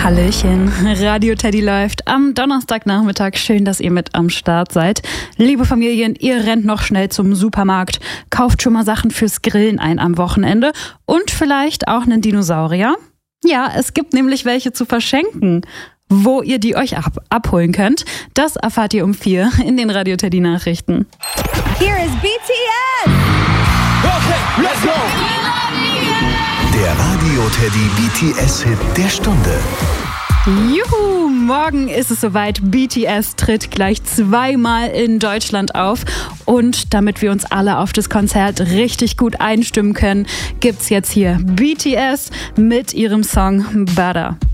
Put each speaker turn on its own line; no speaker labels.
Hallöchen, Radio Teddy läuft am Donnerstagnachmittag. Schön, dass ihr mit am Start seid. Liebe Familien, ihr rennt noch schnell zum Supermarkt, kauft schon mal Sachen fürs Grillen ein am Wochenende und vielleicht auch einen Dinosaurier. Ja, es gibt nämlich welche zu verschenken. Wo ihr die euch abholen könnt, das erfahrt ihr um 4 in den Radio Teddy Nachrichten.
Here is BTS!
Okay, let's go!
Der Radio Teddy BTS-Hit der Stunde.
Juhu, morgen ist es soweit. BTS tritt gleich zweimal in Deutschland auf. Und damit wir uns alle auf das Konzert richtig gut einstimmen können, gibt's jetzt hier BTS mit ihrem Song Butter.